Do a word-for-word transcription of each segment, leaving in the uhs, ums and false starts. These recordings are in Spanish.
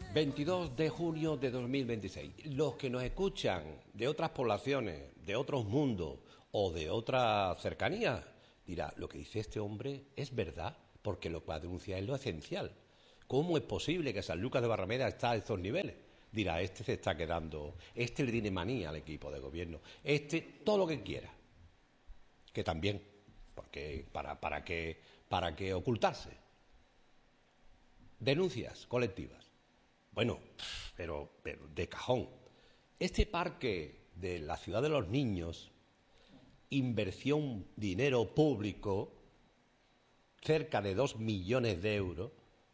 veintidós de junio de dos mil veintiséis. Los que nos escuchan de otras poblaciones, de otros mundos o de otras cercanías, dirá, lo que dice este hombre es verdad, porque lo que denuncia es lo esencial. ¿Cómo es posible que Sanlúcar de Barrameda está a estos niveles? Dirá, este se está quedando, este le tiene manía al equipo de gobierno, este todo lo que quiera. Que también, porque para, para, que, para que ocultarse. Denuncias colectivas. Bueno, pero, pero de cajón. Este parque de la Ciudad de los Niños, inversión, dinero público, cerca de dos millones de euros,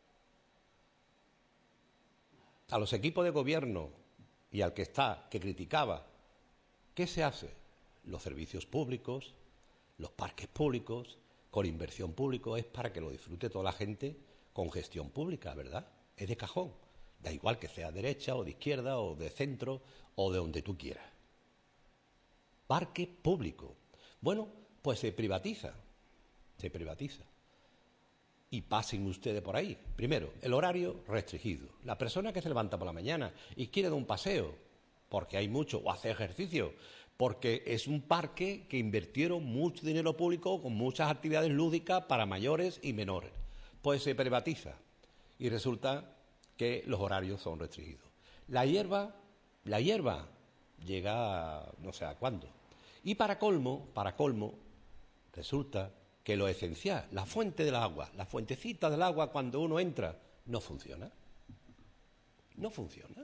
a los equipos de gobierno y al que está, que criticaba, ¿qué se hace? Los servicios públicos, los parques públicos, con inversión pública, es para que lo disfrute toda la gente con gestión pública, ¿verdad? Es de cajón. Da igual que sea derecha o de izquierda o de centro o de donde tú quieras. Parque público. Bueno, pues se privatiza. Se privatiza. Y pasen ustedes por ahí. Primero, el horario restringido. La persona que se levanta por la mañana y quiere dar un paseo, porque hay mucho, o hacer ejercicio, porque es un parque que invirtieron mucho dinero público con muchas actividades lúdicas para mayores y menores. Pues se privatiza. Y resulta que los horarios son restringidos. La hierba, la hierba llega a no sé a cuándo. Y para colmo, para colmo, resulta que lo esencial, la fuente del agua, la fuentecita del agua cuando uno entra, no funciona. No funciona.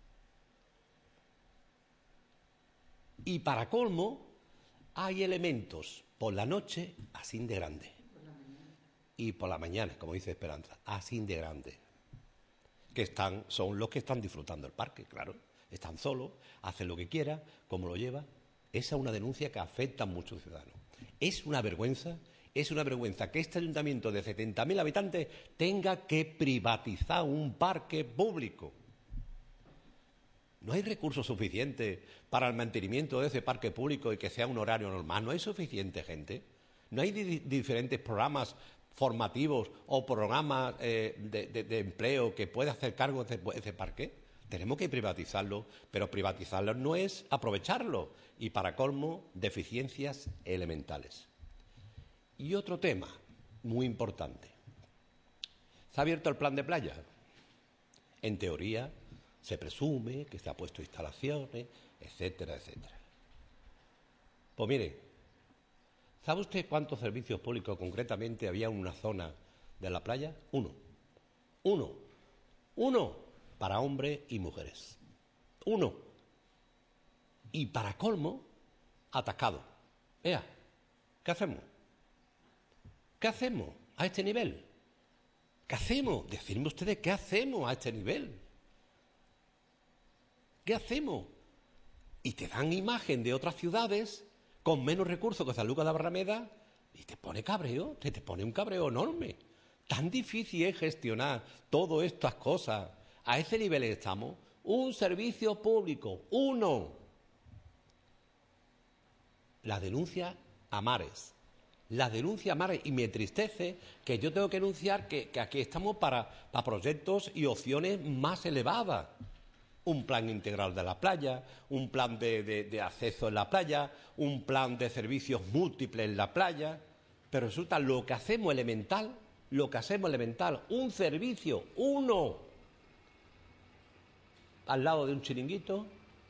Y para colmo, hay elementos por la noche así de grande. Y por la mañana, como dice Esperanza, así de grande. Que están, son los que están disfrutando el parque, claro. Están solos, hacen lo que quieran, como lo lleva. Esa es una denuncia que afecta a muchos ciudadanos. Es una vergüenza, es una vergüenza que este ayuntamiento de setenta mil habitantes tenga que privatizar un parque público. No hay recursos suficientes para el mantenimiento de ese parque público y que sea un horario normal. No hay suficiente gente. No hay di- diferentes programas formativos o programas eh, de, de, de empleo que pueda hacer cargo de ese parque. Tenemos que privatizarlo, pero privatizarlo no es aprovecharlo. Y para colmo, deficiencias elementales. Y otro tema muy importante. ¿Se ha abierto el plan de playa? En teoría, se presume que se ha puesto instalaciones, etcétera, etcétera. Pues mire, ¿sabe usted cuántos servicios públicos concretamente había en una zona de la playa? Uno. Uno. Uno para hombres y mujeres. Uno. Y para colmo, atascado. Ea, ¿qué hacemos? ¿Qué hacemos a este nivel? ¿Qué hacemos? Decidme ustedes qué hacemos a este nivel. ¿Qué hacemos? Y te dan imagen de otras ciudades con menos recursos que Sanlúcar de Barrameda y te pone cabreo, te, te pone un cabreo enorme. Tan difícil es gestionar todas estas cosas. A ese nivel estamos. Un servicio público, uno. La denuncia a mares. La denuncia a mares. Y me entristece que yo tengo que anunciar que, que aquí estamos para, para proyectos y opciones más elevadas. Un plan integral de la playa, un plan de, de, de acceso en la playa, un plan de servicios múltiples en la playa. Pero resulta lo que hacemos elemental, lo que hacemos elemental, un servicio, uno, al lado de un chiringuito,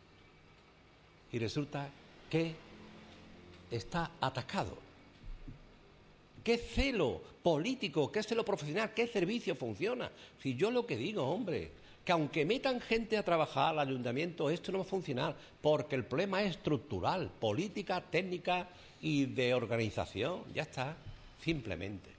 y resulta que está atascado. ¿Qué celo político, qué celo profesional, qué servicio funciona? Si yo lo que digo, hombre, que aunque metan gente a trabajar al ayuntamiento, esto no va a funcionar, porque el problema es estructural, política, técnica y de organización. Ya está, simplemente.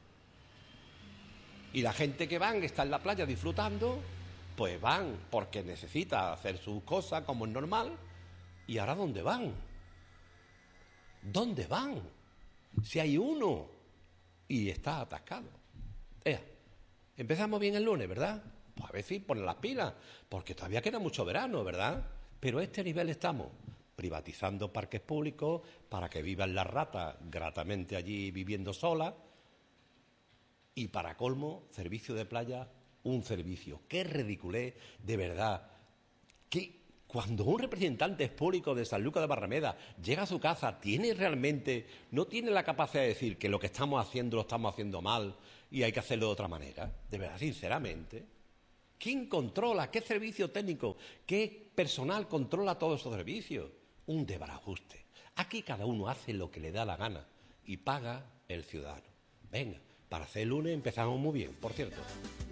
Y la gente que van, que está en la playa disfrutando, pues van porque necesita hacer sus cosas como es normal. ¿Y ahora dónde van? ¿Dónde van? Si hay uno y está atascado. Ea, empezamos bien el lunes, ¿verdad? Pues a ver si ponen las pilas, porque todavía queda mucho verano, ¿verdad? Pero a este nivel estamos, privatizando parques públicos para que vivan las ratas gratamente allí viviendo solas, y para colmo, servicio de playa un servicio. ¡Qué ridiculez, de verdad! Que cuando un representante público de Sanlúcar de Barrameda llega a su casa, ¿tiene realmente, no tiene la capacidad de decir que lo que estamos haciendo lo estamos haciendo mal y hay que hacerlo de otra manera? De verdad, sinceramente. ¿Quién controla? ¿Qué servicio técnico? ¿Qué personal controla todos esos servicios? Un desbarajuste. Aquí cada uno hace lo que le da la gana y paga el ciudadano. Venga, para hacer el lunes empezamos muy bien, por cierto.